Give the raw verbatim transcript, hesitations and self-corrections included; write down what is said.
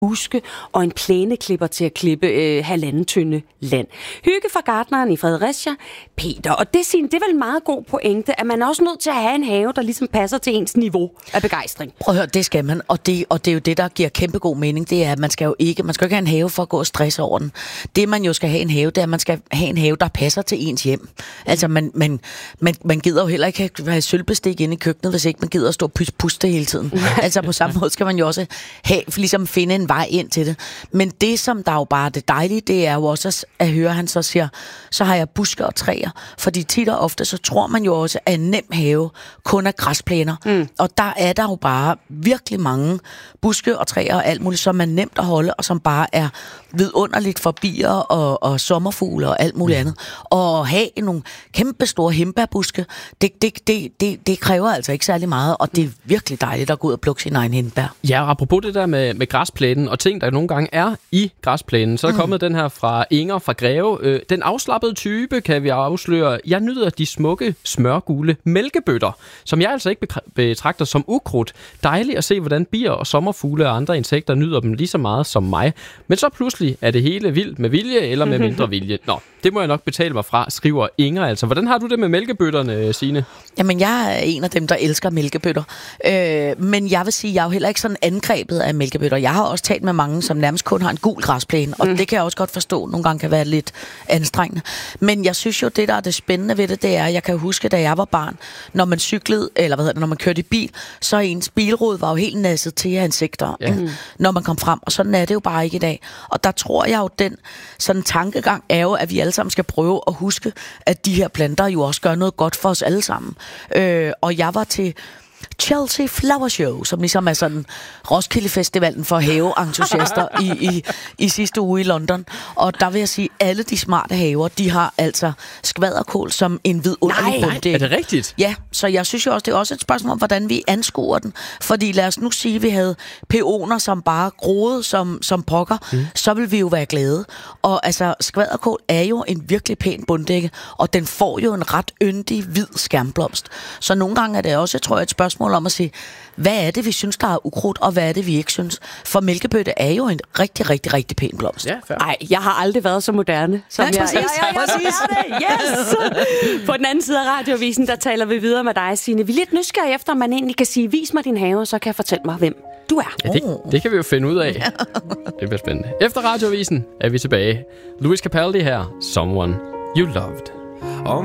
buske og en plæneklipper til at klippe øh, halvanden tynde land. Hygge fra gartneren i Fredericia, Peter. Og det, Signe, det er vel en meget god pointe, at man er også nødt til at have en have, der ligesom passer til ens niveau af begejstring. Prøv at høre, det skal man, og det, og det er jo det, der giver kæmpe god mening, det er, at man skal jo ikke, man skal ikke have en have for at gå og stresse over den. Det, man jo skal have en have, det er, at man skal have en have, der passer til ens hjem. Altså, man, man, man, man gider jo heller ikke have sølvbestik inde i køkkenet, hvis ikke man gider at stå og puste hele tiden. Altså, på samme måde skal man jo også have, ligesom finde en vej ind til det. Men det, som der jo bare er det dejlige, det er jo også at høre, han så siger, så har jeg busker og træer. Fordi tit og ofte, så tror man jo også, at en nem have kun er græsplæner. Mm. Og der er der jo bare virkelig mange buske og træer og alt muligt, som er nemt at holde, og som bare er vidunderligt for bier og, og sommerfugle og alt muligt mm. andet. Og have nogle kæmpe store hindbærbuske, det, det, det, det, det kræver altså ikke særlig meget, og det er virkelig dejligt at gå ud og plukke sin egen hindbær. Ja, og apropos det der med, med græsplænen og ting, der nogle gange er i græsplænen, så er der mm. kommet den her fra Inger fra Greve. Øh, den afslappede type, kan vi afsløre. Jeg nyder de smukke, smørgule mælkebøtter, som jeg altså ikke betragter som ukrudt. Dejligt at se, hvordan bier og sommerfugle og andre insekter nyder dem lige så meget som mig. Men så pludselig er det hele vildt med vilje eller med mindre vilje. Nå, det må jeg nok betale mig fra, skriver Inger altså. Hvordan har du det med mælkebøtterne, Signe? Jamen, jeg er en af dem, der elsker mælkebøtter. Øh, men jeg vil sige, jeg er jo heller ikke sådan angrebet af mælkebøtter. Jeg har også talt med mange, som nærmest kun har en gul græsplæne, og mm. det kan jeg også godt forstå, nogle gange kan være lidt anstrengende. Men jeg synes jo, det der er det spændende ved det, det er, jeg kan huske, da jeg var barn, når man cyklede, eller hvad hedder det, når man kørte i bil, så ens bilrude var jo helt nasset til af insekter, ja. mm. når man kom frem, og sådan er det jo bare ikke i dag. Og der tror jeg jo, den sådan tankegang er jo, at vi alle sammen skal prøve at huske, at de her planter jo også gør noget godt for os alle sammen. Øh, og jeg var til Chelsea Flower Show, som ligesom er sådan Roskilde Festivalen for haveentusiaster i, i, i sidste uge i London. Og der vil jeg sige, at alle de smarte haver, de har altså skvalderkål som en vidunderlig bunddæk. Er det rigtigt? Ja, så jeg synes jo også, det er også et spørgsmål om, hvordan vi anskuer den. Fordi lad os nu sige, at vi havde peoner, som bare groede som, som pokker, mm. så vil vi jo være glade. Og altså, skvalderkål er jo en virkelig pæn bunddække, og den får jo en ret yndig, hvid skærmblomst. Så nogle gange er det også, tror jeg, et spørgsmål om at sige, hvad er det, vi synes, der er ukrudt, og hvad er det, vi ikke synes? For mælkebøtte er jo en rigtig, rigtig, rigtig pæn blomst. Ja, ej, jeg har aldrig været så moderne, som ja, jeg præcis, ja, ja, ja, yes! På den anden side af radiovisen, der taler vi videre med dig, Signe. Vi er lidt nysgerrige efter, om man egentlig kan sige, vis mig din have, så kan jeg fortælle mig, hvem du er. Ja, det, det kan vi jo finde ud af. Det bliver spændende. Efter radiovisen er vi tilbage. Louis Capaldi her, Someone You Loved.